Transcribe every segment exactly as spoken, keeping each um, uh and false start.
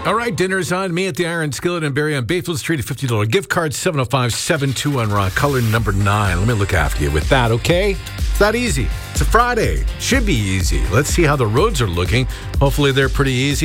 All right, dinner's on me at the Iron Skillet and Barrie on Bayfield Street. A fifty dollars gift card, seven oh five seven two on Rock. Color number nine. Let me look after you with that, okay? It's that easy. It's a Friday. Should be easy. Let's see how the roads are looking. Hopefully they're pretty easy.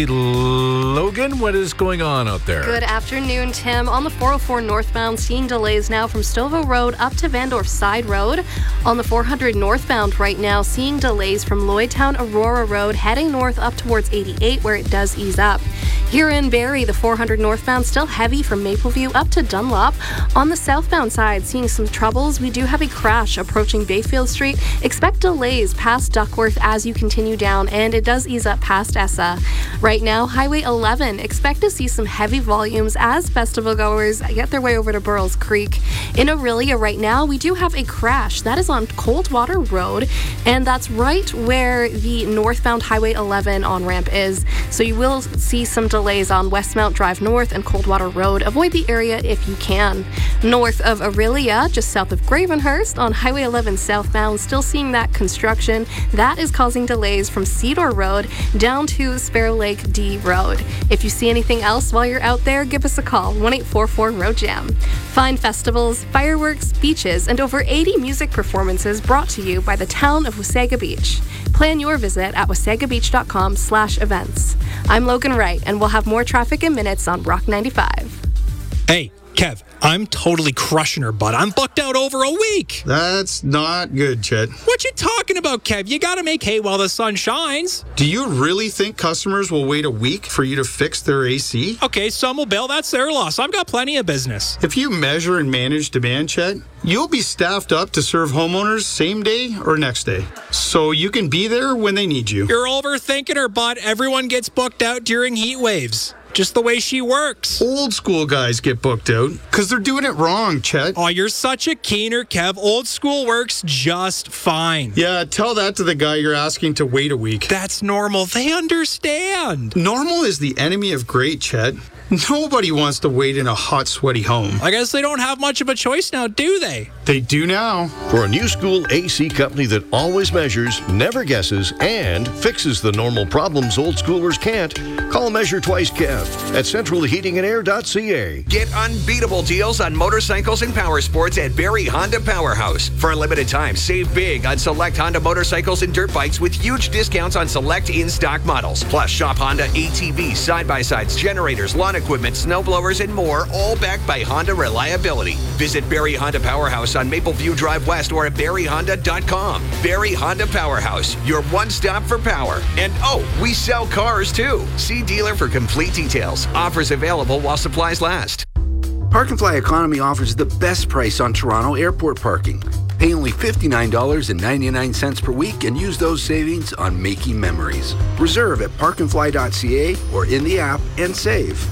Logan, what is going on out there? Good afternoon, Tim. On the four oh four northbound, seeing delays now from Stouffville Road up to Vandorf Side Road. On the four hundred northbound right now, seeing delays from Lloydtown Aurora Road heading north up towards eighty-eight, where it does ease up. Here in Barrie, the four hundred northbound still heavy from Mapleview up to Dunlop. On the southbound side, seeing some troubles. We do have a crash approaching Bayfield Street. Expect delays past Duckworth as you continue down, and it does ease up past Essa. Right now, Highway eleven, expect to see some heavy volumes as festival goers get their way over to Burrells Creek. In Orillia right now, we do have a crash. That is on Coldwater Road, and that's right where the northbound Highway eleven on-ramp is. So you will see some delays on Westmount Drive North and Coldwater Road. Avoid the area if you can. North of Orillia, just south of Gravenhurst, on Highway eleven southbound, still seeing that construction. That is causing delays from Cedar Road down to Sparrow Lake D Road. If you see anything else while you're out there, give us a call, one eight four four road jam. Find festivals, fireworks, beaches, and over eighty music performances brought to you by the town of Wasaga Beach. Plan your visit at wasagabeach.com slash events. I'm Logan Wright, and we'll have more traffic in minutes on Rock ninety-five. Hey, Kev, I'm totally crushing her, bud. I'm booked out over a week. That's not good, Chet. What you talking about, Kev? You gotta make hay while the sun shines. Do you really think customers will wait a week for you to fix their A C? Okay, some will bail. That's their loss. I've got plenty of business. If you measure and manage demand, Chet, you'll be staffed up to serve homeowners same day or next day, so you can be there when they need you. You're overthinking her, bud. Everyone gets booked out during heat waves. Just the way she works. Old school guys get booked out because they're doing it wrong, Chet. Oh, you're such a keener, Kev. Old school works just fine. Yeah, tell that to the guy you're asking to wait a week. That's normal. They understand. Normal is the enemy of great, Chet. Nobody wants to wait in a hot, sweaty home. I guess they don't have much of a choice now, do they? They do now. For a new school A C company that always measures, never guesses, and fixes the normal problems old schoolers can't, call Measure Twice Kev at central heating and air dot c a. Get unbeatable deals on motorcycles and power sports at Barrie Honda Powerhouse. For a limited time, save big on select Honda motorcycles and dirt bikes with huge discounts on select in-stock models. Plus, shop Honda A T Vs, side-by-sides, generators, lawn equipment, snow blowers, and more, all backed by Honda reliability. Visit Barrie Honda Powerhouse on Mapleview Drive West or at barrie honda dot com. Barrie Honda Powerhouse, your one-stop for power. And oh, we sell cars too. See dealer for complete details. Offers available while supplies last. Park and Fly Economy offers the best price on Toronto airport parking. Pay only fifty-nine dollars and ninety-nine cents per week and use those savings on making memories. Reserve at park and fly dot c a or in the app and save.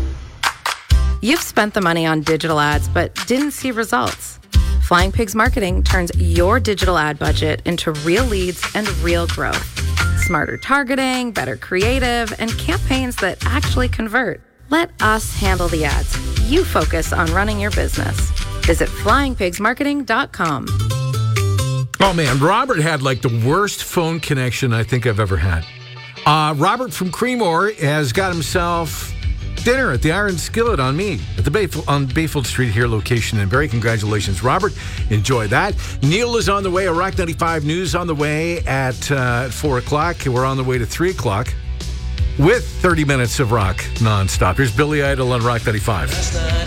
You've spent the money on digital ads but didn't see results. Flying Pigs Marketing turns your digital ad budget into real leads and real growth. Smarter targeting, better creative, and campaigns that actually convert. Let us handle the ads. You focus on running your business. Visit flying pigs marketing dot com. Oh, man, Robert had like the worst phone connection I think I've ever had. Uh, Robert from Creemore has got himself dinner at the Iron Skillet on me at the Bayfield, on Bayfield Street here location in Barrie. Congratulations, Robert. Enjoy that. Neil is on the way. A Rock ninety-five News on the way at uh, four o'clock. We're on the way to three o'clock with thirty minutes of rock nonstop. Here's Billy Idol on Rock ninety-five.